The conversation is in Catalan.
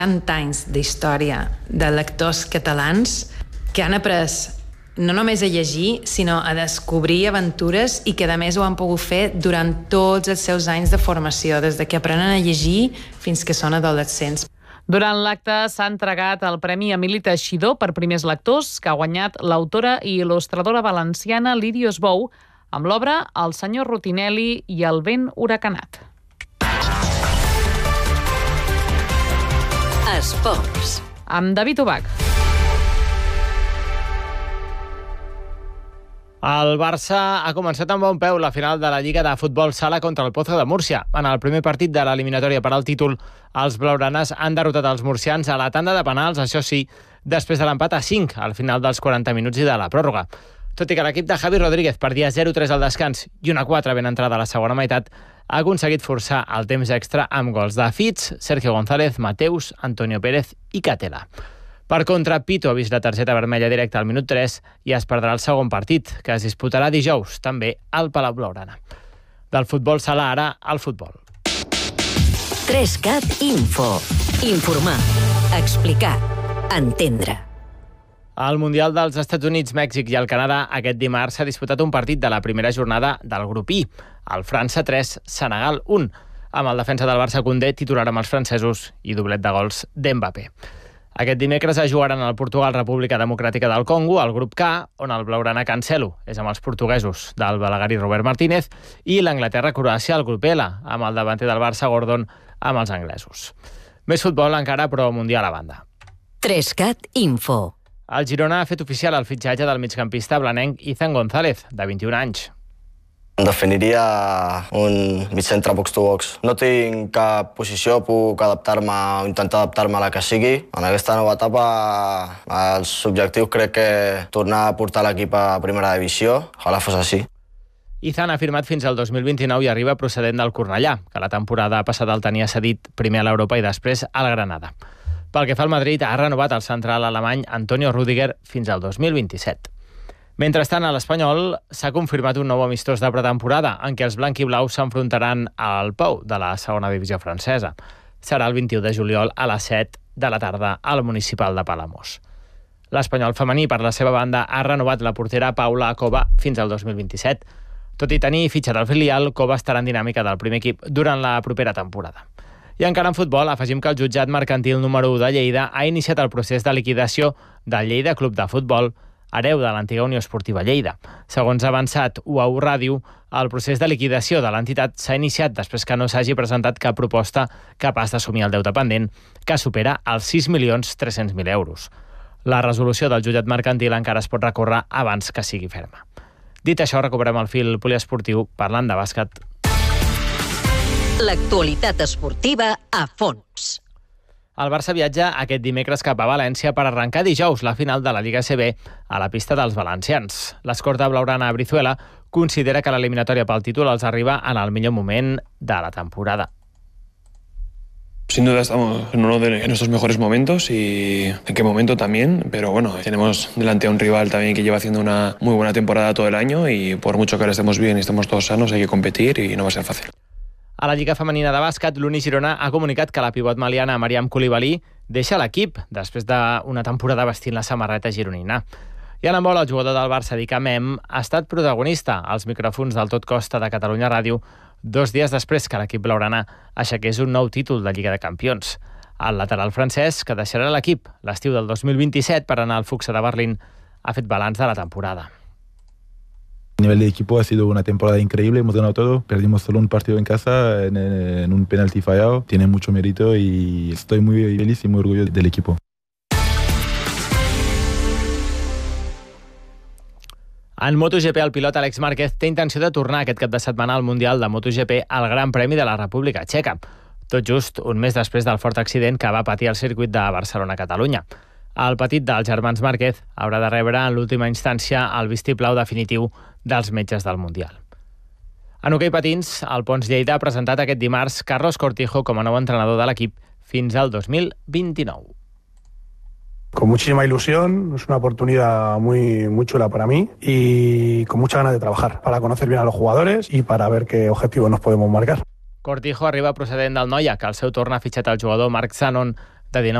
anys d'història de lectors catalans que han après no només a llegir, sinó a descobrir aventures i que a més ho han pogut fer durant tots els seus anys de formació, des de que aprenen a llegir fins que són adolescents. Durant l'acte s'ha entregat el Premi Emili Teixidor per primers lectors, que ha guanyat l'autora i il·lustradora valenciana Lírios Bou, amb l'obra El senyor Rutinelli i el vent huracanat. Esports. Amb David Ubach. El Barça ha començat amb bon peu la final de la Lliga de Futbol Sala contra el Pozo de Múrcia. En el primer partit de l'eliminatòria per al títol, els blaugranes han derrotat els murcians a la tanda de penals, això sí, després de l'empat a 5 al final dels 40 minuts i de la pròrroga. Tot i que l'equip de Javi Rodríguez perdia 0-3 al descans i una 4 ben entrada a la segona meitat, ha aconseguit forçar el temps extra amb gols de Fitz, Sergio González, Mateus, Antonio Pérez i Catela. Per contra, Pito ha vist la targeta vermella directa al minut 3 i es perdrà el segon partit, que es disputarà dijous, també al Palau Blaugrana. Del futbol sala ara al futbol. 3CAT Info. Informar, explicar, entendre. Al Mundial dels Estats Units, Mèxic i el Canadà aquest dimarts s'ha disputat un partit de la primera jornada del grup I, el França 3, Senegal 1, amb el defensa del Barça Koundé titular amb els francesos i doblet de gols d'Mbappé. Aquest dimecres es jugaran al Portugal República Democràtica del Congo, al grup K, on el blaugrana Cancelo és amb els portuguesos del Balaguer i Robert Martínez, i l'Anglaterra-Croàcia al grup L, amb el davanter del Barça Gordon amb els anglesos. Més futbol encara, però mundial a banda. 3CAT Info. El Girona ha fet oficial el fitxatge del migcampista blanenc Izan González, de 21 anys. Em definiria un migcentre box-to-box. No tinc cap posició, puc adaptar-me o intentar adaptar-me a la que sigui. En aquesta nova etapa els objectius crec que tornar a portar l'equip a primera divisió. Ojalà fos així. Izan ha firmat fins al 2029 i arriba procedent del Cornellà, que la temporada passada el tenia cedit primer a l'Europa i després al Granada. Pel que fa al Madrid, ha renovat el central alemany Antonio Rüdiger fins al 2027. Mentrestant, a l'Espanyol s'ha confirmat un nou amistós de pretemporada en què els blanc-i-blaus s'enfrontaran al Pau de la segona divisió francesa. Serà el 21 de juliol a les 7 de la tarda al municipal de Palamós. L'Espanyol femení, per la seva banda, ha renovat la portera Paula Cova fins al 2027. Tot i tenir fitxa del filial, Cova estarà en dinàmica del primer equip durant la propera temporada. I encara en futbol, afegim que el jutjat mercantil número 1 de Lleida ha iniciat el procés de liquidació del Lleida Club de Futbol, hereu de l'antiga Unió Esportiva Lleida. Segons ha avançat UAU Ràdio, el procés de liquidació de l'entitat s'ha iniciat després que no s'hagi presentat cap proposta capaç d'assumir el deute pendent, que supera els 6.300.000 euros. La resolució del jutjat mercantil encara es pot recórrer abans que sigui ferma. Dit això, recuperem el fil poliesportiu parlant de bàsquet. L'actualitat esportiva a fons. El Barça viatja aquest dimecres cap a València per arrencar dijous la final de la Lliga CB a la pista dels valencians. L'escorta blaugrana Brizuela considera que l'eliminatòria pel títol els arriba en el millor moment de la temporada. Sin duda estamos en uno de nuestros mejores momentos y en qué momento también, pero bueno, tenemos delante a un rival también que lleva haciendo una muy buena temporada todo el año y por mucho que ahora estemos bien y estemos todos sanos hay que competir y no va a ser fácil. A la Lliga Femenina de Bàsquet, l'Uni Girona ha comunicat que la pivot maliana Mariam Coulibaly deixa l'equip després d'una temporada vestint la samarreta gironina. I en handbol, el jugador del Barça, Dick Amem, ha estat protagonista als micròfons del Tot Costa de Catalunya Ràdio 2 dies després que l'equip blaugrana aixequés un nou títol de Lliga de Campions. El lateral francès, que deixarà l'equip l'estiu del 2027 per anar al Fuxa de Berlín, ha fet balanç de la temporada. A nivel de equipo ha sido una temporada increíble, hemos ganado todo, perdimos solo un partido en casa en un penalti fallado, tiene mucho mérito y estoy muy feliz y muy orgulloso del equipo. En MotoGP, el pilot Àlex Márquez té intenció de tornar aquest cap de setmana al Mundial de MotoGP al Gran Premi de la República Txeca, tot just un mes després del fort accident que va patir al circuit de Barcelona-Catalunya. El petit dels germans Márquez haurà de rebre en l'última instància el vistiplau definitiu dels metges del Mundial. En hoquei patins, el Pons Lleida ha presentat aquest dimarts Carlos Cortijo com a nou entrenador de l'equip fins al 2029. Con muchísima ilusión, es una oportunidad muy chula para mí y con muchas ganas de trabajar para conocer bien a los jugadores y para ver qué objetivos nos podemos marcar. Cortijo arriba procedent del Noia, que al seu torn ha fitxat el jugador Marc Zanon de 19